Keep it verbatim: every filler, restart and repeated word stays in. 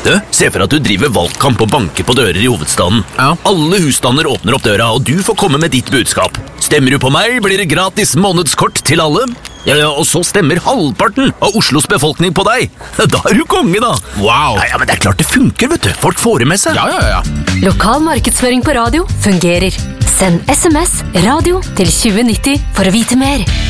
Du, se for at du driver valgkamp og banker på dører i hovedstaden. Ja. Alle husstander åpner opp døra, og du får komme med ditt budskap. Stemmer du på meg, blir det gratis månedskort til alle. Ja, ja, og så stemmer halvparten av Oslos befolkning på deg. Da er du konge, da. Wow. Ja, ja, men det er klart det funker, vet du. Folk får det med seg. Ja, ja, ja. Lokal markedsføring på radio fungerer. Send sms radio til tjue nitti for å vite mer.